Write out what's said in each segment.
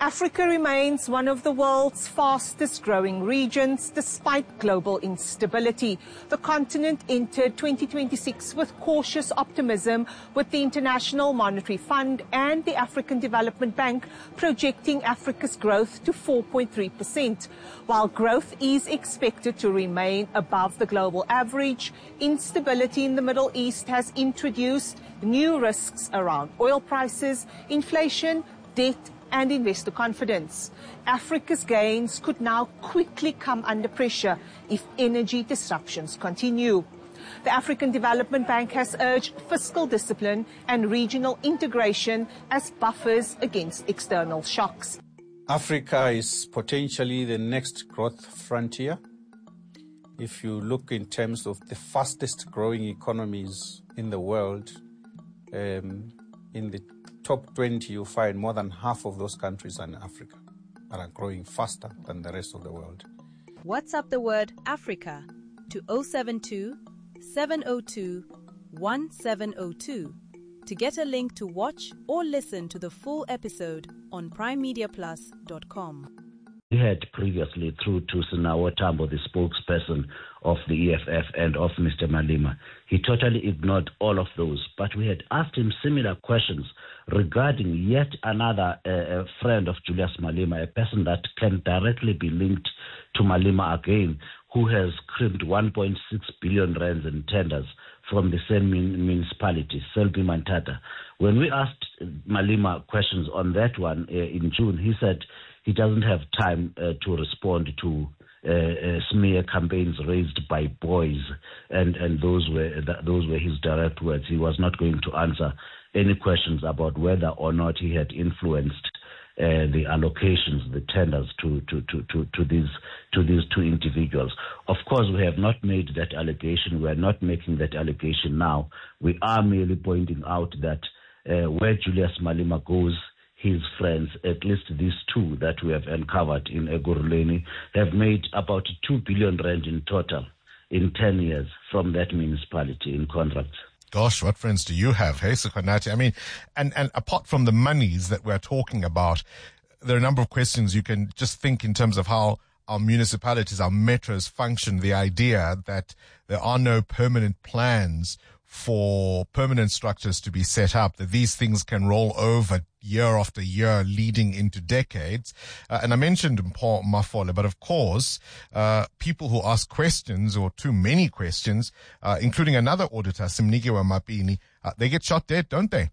Africa remains one of the world's fastest growing regions despite global instability. The continent entered 2026 with cautious optimism, with the International Monetary Fund and the African Development Bank projecting Africa's growth to 4.3%. While growth is expected to remain above the global average, instability in the Middle East has introduced new risks around oil prices, inflation, debt and investor confidence. Africa's gains could now quickly come under pressure if energy disruptions continue. The African Development Bank has urged fiscal discipline and regional integration as buffers against external shocks. Africa is potentially the next growth frontier. If you look in terms of the fastest growing economies in the world, in the top 20, you find more than half of those countries are in Africa and are growing faster than the rest of the world. WhatsApp the word Africa to 072 702 1702 to get a link to watch or listen to the full episode on primemediaplus.com. We had previously, through to Sinawo Tambo, the spokesperson of the EFF and of Mr. Malema, he totally ignored all of those. But we had asked him similar questions regarding yet another friend of Julius Malema, a person that can directly be linked to Malema again, who has crimped 1.6 billion rands in tenders from the same municipality, Selby Mantata. When we asked Malema questions on that one in June, he said he doesn't have time to respond to smear campaigns raised by boys, and those were his direct words. He was not going to answer any questions about whether or not he had influenced the allocations, the tenders to these two individuals. Of course, we have not made that allegation. We are not making that allegation now. We are merely pointing out that where Julius Malema goes, his friends, at least these two that we have uncovered in Ekurhuleni, have made about 2 billion rand in total in 10 years from that municipality in contracts. Gosh, what friends do you have, hey, Sekhonathi? I mean, and apart from the monies that we're talking about, there are a number of questions you can just think in terms of how our municipalities, our metros function, the idea that there are no permanent plans for permanent structures to be set up, that these things can roll over year after year leading into decades. And I mentioned Mpho Mafole, but of course, people who ask questions or too many questions, including another auditor, Simnikiwe Mapini, they get shot dead, don't they?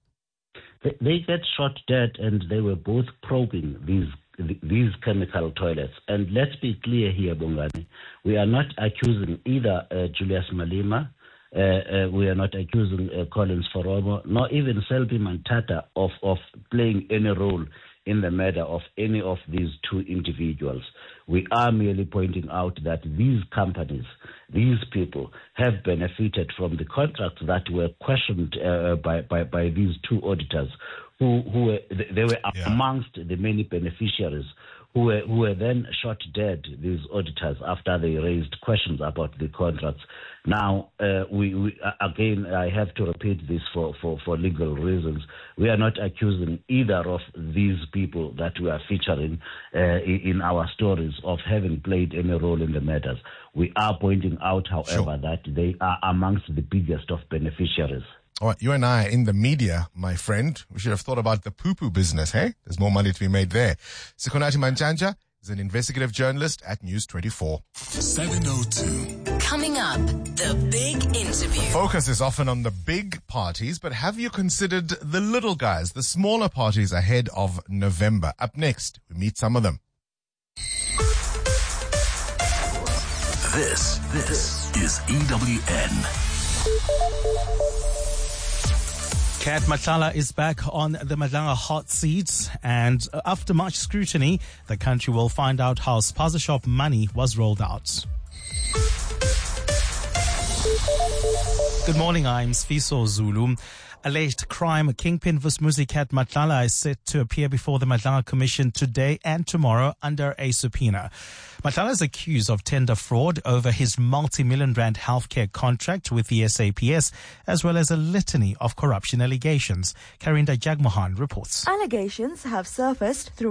They get shot dead, and they were both probing these chemical toilets. And let's be clear here, Bongani, we are not accusing either Julius Malema, we are not accusing Collins Foromo, nor even Selby Mantata of playing any role in the murder of any of these two individuals. We are merely pointing out that these companies, these people, have benefited from the contracts that were questioned by these two auditors, who were amongst the many beneficiaries who were then shot dead, these auditors, after they raised questions about the contracts. Now, we again, I have to repeat this for legal reasons. We are not accusing either of these people that we are featuring in our stories of having played any role in the matters. We are pointing out, however, that they are amongst the biggest of beneficiaries. All right, you and I in the media, my friend, we should have thought about the poo-poo business, hey? There's more money to be made there. Sekhonathi Mantshantsha is an investigative journalist at News 24. 702. Coming up, the big interview. Focus is often on the big parties, but have you considered the little guys, the smaller parties ahead of November? Up next, we meet some of them. This is EWN. Kat Matlala is back on the Madlanga hot seat, and after much scrutiny, the country will find out how Spaza Shop money was rolled out. Good morning, I'm Sfiso Zulu. Alleged crime kingpin Vusmuzi Kat Matlala is set to appear before the Madlanga Commission today and tomorrow under a subpoena. Matlala is accused of tender fraud over his multi-million rand healthcare contract with the SAPS, as well as a litany of corruption allegations. Karinda Jagmohan reports. Allegations have surfaced through